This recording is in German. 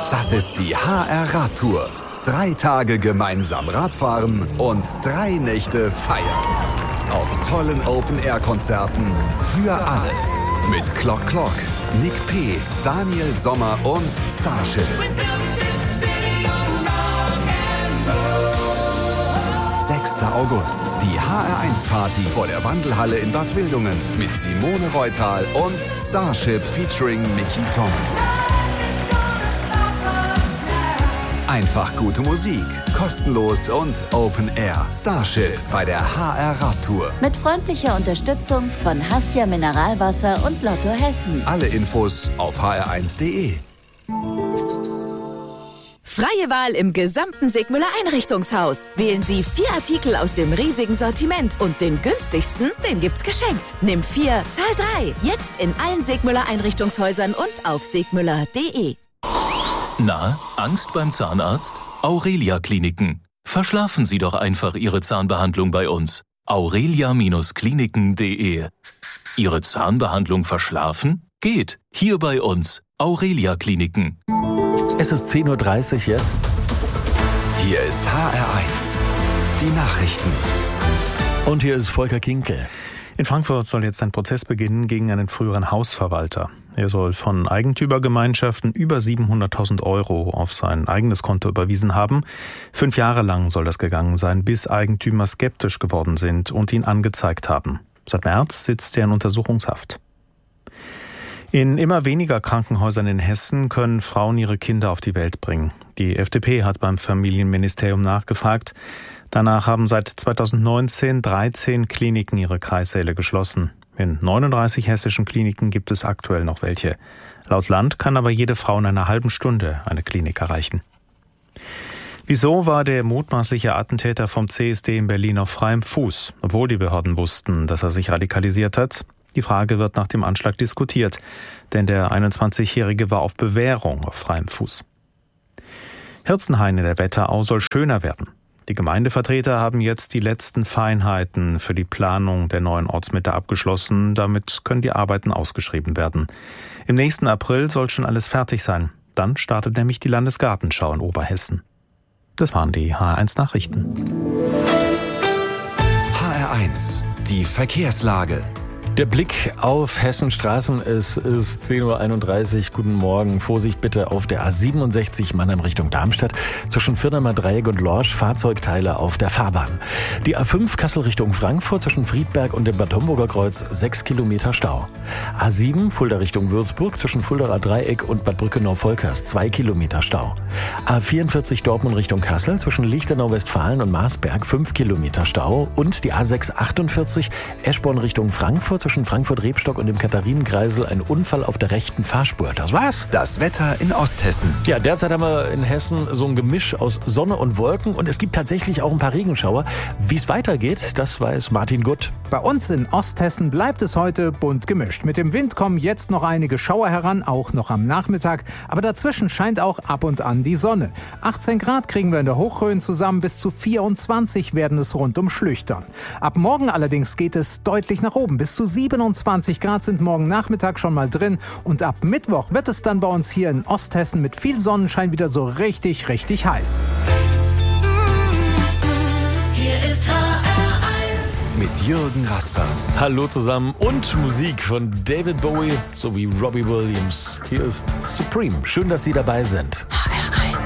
Das ist die HR Radtour. 3 Tage gemeinsam Radfahren und 3 Nächte feiern. Auf tollen Open-Air-Konzerten für alle. Mit Clock Clock, Nick P., Daniel Sommer und Starship. 6. August, die HR1-Party vor der Wandelhalle in Bad Wildungen mit Simone Reutal und Starship featuring Mickey Thomas. Einfach gute Musik, kostenlos und Open Air. Starship bei der HR Radtour. Mit freundlicher Unterstützung von Hassia Mineralwasser und Lotto Hessen. Alle Infos auf hr1.de. Freie Wahl im gesamten Segmüller Einrichtungshaus. Wählen Sie 4 Artikel aus dem riesigen Sortiment und den günstigsten, den gibt's geschenkt. Nimm 4, zahl 3. Jetzt in allen Segmüller Einrichtungshäusern und auf segmüller.de. Na, Angst beim Zahnarzt? Aurelia Kliniken. Verschlafen Sie doch einfach Ihre Zahnbehandlung bei uns. aurelia-kliniken.de. Ihre Zahnbehandlung verschlafen? Geht. Hier bei uns. Aurelia Kliniken. Es ist 10.30 Uhr jetzt. Hier ist HR1. Die Nachrichten. Und hier ist Volker Kinkel. In Frankfurt soll jetzt ein Prozess beginnen gegen einen früheren Hausverwalter. Er soll von Eigentümergemeinschaften über 700.000 € auf sein eigenes Konto überwiesen haben. 5 Jahre lang soll das gegangen sein, bis Eigentümer skeptisch geworden sind und ihn angezeigt haben. Seit März sitzt er in Untersuchungshaft. In immer weniger Krankenhäusern in Hessen können Frauen ihre Kinder auf die Welt bringen. Die FDP hat beim Familienministerium nachgefragt. Danach haben seit 2019 13 Kliniken ihre Kreissäle geschlossen. In 39 hessischen Kliniken gibt es aktuell noch welche. Laut Land kann aber jede Frau in einer halben Stunde eine Klinik erreichen. Wieso war der mutmaßliche Attentäter vom CSD in Berlin auf freiem Fuß, obwohl die Behörden wussten, dass er sich radikalisiert hat? Die Frage wird nach dem Anschlag diskutiert, denn der 21-Jährige war auf Bewährung auf freiem Fuß. Hirzenhain in der Wetterau soll schöner werden. Die Gemeindevertreter haben jetzt die letzten Feinheiten für die Planung der neuen Ortsmitte abgeschlossen. Damit können die Arbeiten ausgeschrieben werden. Im nächsten April soll schon alles fertig sein. Dann startet nämlich die Landesgartenschau in Oberhessen. Das waren die HR1 Nachrichten. HR1, die Verkehrslage. Der Blick auf Hessenstraßen, es ist 10.31 Uhr. Guten Morgen. Vorsicht bitte auf der A67 Mannheim Richtung Darmstadt. Zwischen Firnamer Dreieck und Lorsch Fahrzeugteile auf der Fahrbahn. Die A5 Kassel Richtung Frankfurt zwischen Friedberg und dem Bad Homburger Kreuz 6 Kilometer Stau. A7 Fulda Richtung Würzburg zwischen Fuldaer Dreieck und Bad Brückenau-Volkers 2 Kilometer Stau. A44 Dortmund Richtung Kassel zwischen Lichtenau-Westfalen und Marsberg 5 Kilometer Stau. Und die A648 Eschborn Richtung Frankfurt zwischen Frankfurt-Rebstock und dem Katharinenkreisel ein Unfall auf der rechten Fahrspur. Das war's. Das Wetter in Osthessen. Ja, derzeit haben wir in Hessen so ein Gemisch aus Sonne und Wolken und es gibt tatsächlich auch ein paar Regenschauer. Wie es weitergeht, das weiß Martin Gutt. Bei uns in Osthessen bleibt es heute bunt gemischt. Mit dem Wind kommen jetzt noch einige Schauer heran, auch noch am Nachmittag. Aber dazwischen scheint auch ab und an die Sonne. 18 Grad kriegen wir in der Hochrhön zusammen, bis zu 24 werden es rund um Schlüchtern. Ab morgen allerdings geht es deutlich nach oben. Bis zu 27 Grad sind morgen Nachmittag schon mal drin. Und ab Mittwoch wird es dann bei uns hier in Osthessen mit viel Sonnenschein wieder so richtig heiß. Hier ist HR1 mit Jürgen Rasper. Hallo zusammen und Musik von David Bowie sowie Robbie Williams. Hier ist Supreme. Schön, dass Sie dabei sind.